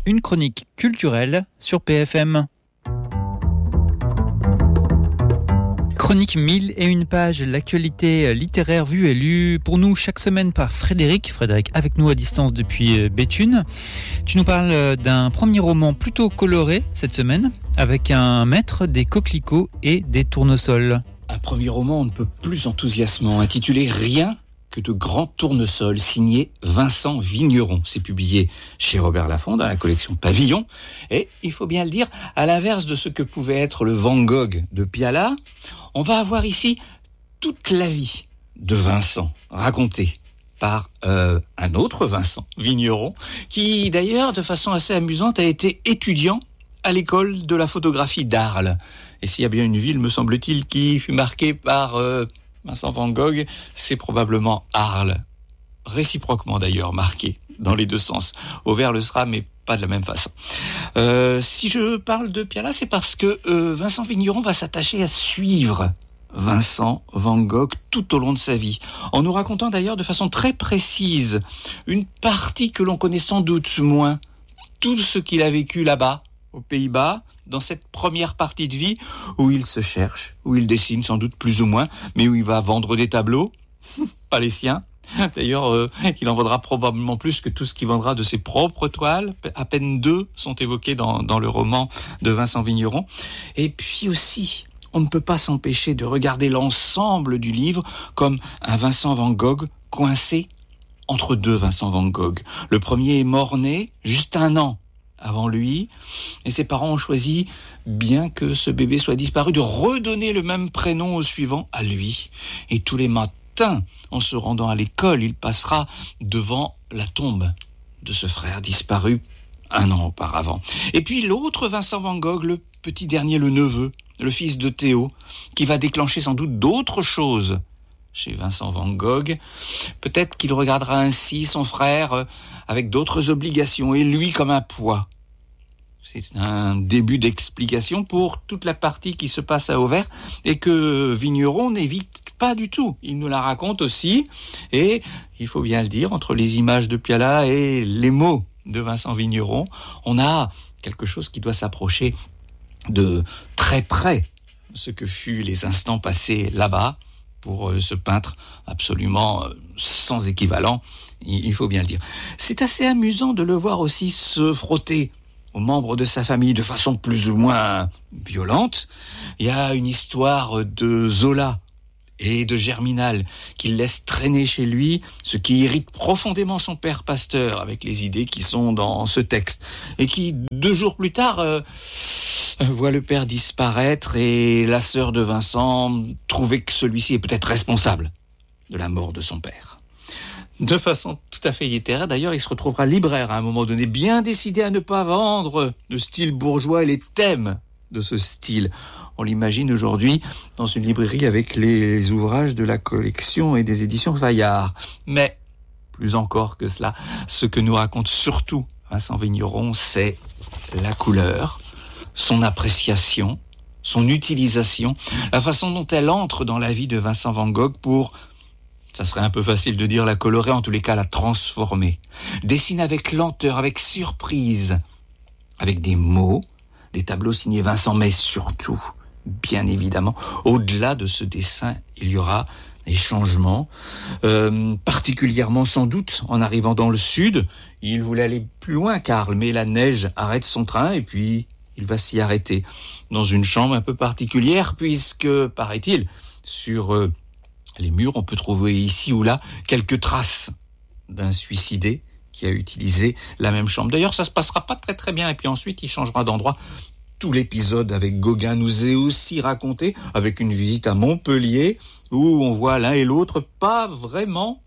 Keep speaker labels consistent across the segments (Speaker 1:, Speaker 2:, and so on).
Speaker 1: une chronique culturelle sur PFM. Chronique 1001 pages, l'actualité littéraire vue et lue pour nous chaque semaine par Frédéric. Frédéric avec nous à distance depuis Béthune. Tu nous parles d'un premier roman plutôt coloré cette semaine avec un maître des coquelicots et des tournesols.
Speaker 2: Un premier roman on ne peut plus enthousiasmant, intitulé Rien que de grands tournesols, signé Vincent Vigneron. C'est publié chez Robert Laffont dans la collection Pavillon. Et il faut bien le dire, à l'inverse de ce que pouvait être le Van Gogh de Piala, on va avoir ici toute la vie de Vincent, racontée par un autre Vincent Vigneron, qui d'ailleurs, de façon assez amusante, a été étudiant à l'école de la photographie d'Arles. Et s'il y a bien une ville, me semble-t-il, qui fut marquée par Vincent Van Gogh, c'est probablement Arles. Réciproquement d'ailleurs, marqué dans les deux sens. Auvers le sera, mais pas de la même façon. Si je parle de Piala, c'est parce que Vincent Vigneron va s'attacher à suivre Vincent Van Gogh tout au long de sa vie, en nous racontant d'ailleurs de façon très précise une partie que l'on connaît sans doute moins, tout ce qu'il a vécu là-bas, aux Pays-Bas, dans cette première partie de vie où il se cherche, où il dessine sans doute plus ou moins, mais où il va vendre des tableaux, pas les siens. D'ailleurs, il en vendra probablement plus que tout ce qu'il vendra de ses propres toiles. À peine 2 sont évoquées dans le roman de Vincent Vigneron. Et puis aussi, on ne peut pas s'empêcher de regarder l'ensemble du livre comme un Vincent Van Gogh coincé entre deux Vincent Van Gogh. Le premier est mort-né, juste 1 an avant lui, et ses parents ont choisi, bien que ce bébé soit disparu, de redonner le même prénom au suivant à lui. Et tous les matins, en se rendant à l'école, il passera devant la tombe de ce frère disparu 1 an auparavant. Et puis l'autre Vincent Van Gogh, le petit dernier, le neveu, le fils de Théo, qui va déclencher sans doute d'autres choses chez Vincent Van Gogh. Peut-être qu'il regardera ainsi son frère avec d'autres obligations et lui comme un poids. C'est un début d'explication pour toute la partie qui se passe à Auvers et que Vigneron n'évite pas du tout. Il nous la raconte aussi et il faut bien le dire, entre les images de Piala et les mots de Vincent Vigneron, on a quelque chose qui doit s'approcher de très près ce que fut les instants passés là-bas pour ce peintre absolument sans équivalent, il faut bien le dire. C'est assez amusant de le voir aussi se frotter aux membres de sa famille de façon plus ou moins violente. Il y a une histoire de Zola et de Germinal qu'il laisse traîner chez lui, ce qui irrite profondément son père pasteur avec les idées qui sont dans ce texte, et qui 2 jours plus tard voit le père disparaître et la sœur de Vincent trouver que celui-ci est peut-être responsable de la mort de son père. De façon tout à fait littéraire, d'ailleurs, il se retrouvera libraire à un moment donné, bien décidé à ne pas vendre le style bourgeois et les thèmes de ce style. On l'imagine aujourd'hui dans une librairie avec les ouvrages de la collection et des éditions Fayard. Mais, plus encore que cela, ce que nous raconte surtout Vincent Vigneron, c'est la couleur, son appréciation, son utilisation, la façon dont elle entre dans la vie de Vincent Van Gogh pour, ça serait un peu facile de dire la colorer, en tous les cas la transformer. Dessine avec lenteur, avec surprise, avec des mots, des tableaux signés Vincent, mais surtout, bien évidemment, au-delà de ce dessin, il y aura des changements, particulièrement sans doute en arrivant dans le sud. Il voulait aller plus loin, Karl, mais la neige arrête son train et puis il va s'y arrêter dans une chambre un peu particulière puisque, paraît-il, sur les murs, on peut trouver ici ou là quelques traces d'un suicidé qui a utilisé la même chambre. D'ailleurs, ça se passera pas très très bien et puis ensuite il changera d'endroit. Tout l'épisode avec Gauguin nous est aussi raconté avec une visite à Montpellier où on voit l'un et l'autre pas vraiment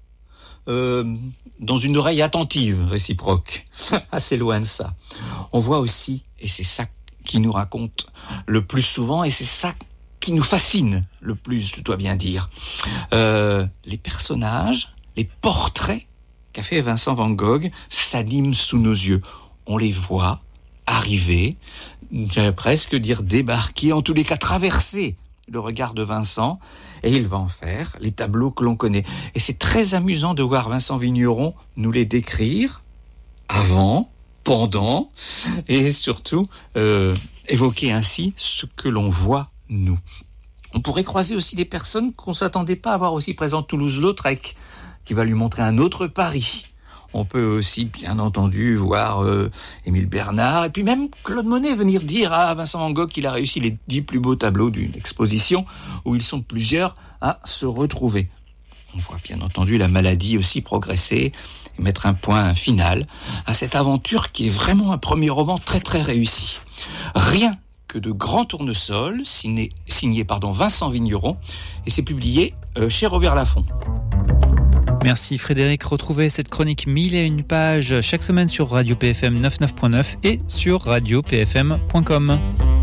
Speaker 2: dans une oreille attentive réciproque. Assez loin de ça. On voit aussi, et c'est ça qui nous raconte le plus souvent, et c'est ça qui nous fascine le plus, je dois bien dire, les personnages, les portraits qu'a fait Vincent Van Gogh s'animent sous nos yeux. On les voit arriver, j'allais presque dire débarquer, en tous les cas traverser le regard de Vincent, et il va en faire les tableaux que l'on connaît. Et c'est très amusant de voir Vincent Vigneron nous les décrire avant pendant, et surtout évoquer ainsi ce que l'on voit, nous. On pourrait croiser aussi des personnes qu'on ne s'attendait pas à voir aussi présentes. Toulouse-Lautrec, qui va lui montrer un autre Paris. On peut aussi, bien entendu, voir Émile Bernard, et puis même Claude Monet venir dire à Vincent Van Gogh qu'il a réussi les 10 plus beaux tableaux d'une exposition où ils sont plusieurs à se retrouver. On voit bien entendu la maladie aussi progresser et mettre un point final à cette aventure qui est vraiment un premier roman très très réussi. Rien que de grands tournesols, signé Vincent Vigneron, et c'est publié chez Robert Laffont.
Speaker 1: Merci Frédéric. Retrouvez cette chronique 1001 pages chaque semaine sur Radio PFM 99.9 et sur radiopfm.com.